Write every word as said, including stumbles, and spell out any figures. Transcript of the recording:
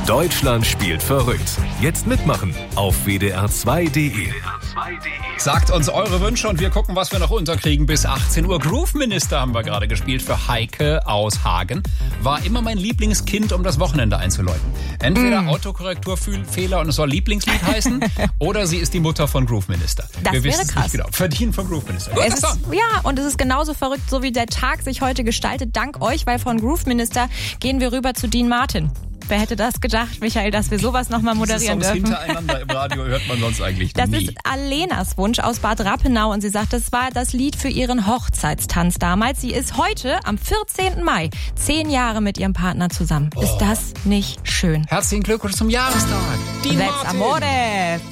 Deutschland spielt verrückt. Jetzt mitmachen auf w d r zwei punkt d e. Sagt uns eure Wünsche und wir gucken, was wir noch unterkriegen. Bis achtzehn Uhr. Groove Minister haben wir gerade gespielt für Heike aus Hagen. War immer mein Lieblingskind, um das Wochenende einzuläuten. Entweder mm. Autokorrekturfehler und es soll Lieblingslied heißen oder sie ist die Mutter von Groove Minister. Das wir wäre krass. Nicht genau. Verdienen von Groove Minister. Es ist, ja, und es ist genauso verrückt, so wie der Tag sich heute gestaltet. Dank euch, weil von Groove Minister gehen wir rüber zu Dean Martin. Wer hätte das gedacht, Michael, dass wir sowas nochmal moderieren Songs dürfen? Hintereinander im Radio hört man sonst eigentlich das nie. Das ist Alenas Wunsch aus Bad Rappenau und sie sagt, das war das Lied für ihren Hochzeitstanz damals. Sie ist heute am vierzehnten Mai zehn Jahre mit ihrem Partner zusammen. Oh. Ist das nicht schön? Herzlichen Glückwunsch zum Jahrestag. Dean Let's Martin. Amore.